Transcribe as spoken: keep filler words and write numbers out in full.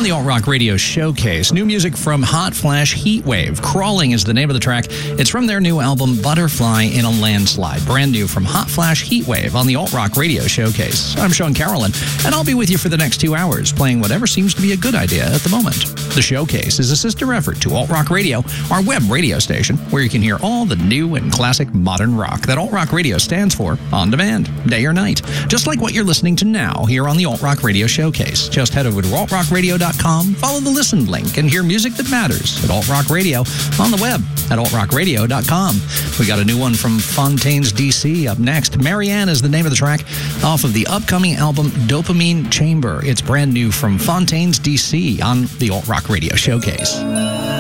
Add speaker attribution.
Speaker 1: On the Alt Rock Radio Showcase, new music from Hot Flash Heatwave. Crawling is the name of the track. It's from their new album, Butterfly in a Landslide. Brand new from Hot Flash Heatwave on the Alt Rock Radio Showcase. I'm Sean Carolyn, and I'll be with you for the next two hours, playing whatever seems to be a good idea at the moment. The Showcase is a sister effort to Alt Rock Radio, our web radio station, where you can hear all the new and classic modern rock that Alt Rock Radio stands for on demand, day or night. Just like what you're listening to now here on the Alt Rock Radio Showcase. Just head over to alt rock radio dot com, follow the listen link, and hear music that matters at Alt Rock Radio on the web at alt rock radio dot com. We got a new one from Fontaines D C up next. Marianne is the name of the track off of the upcoming album Dopamine Chamber. It's brand new from Fontaines D C on the Alt Rock Radio Showcase.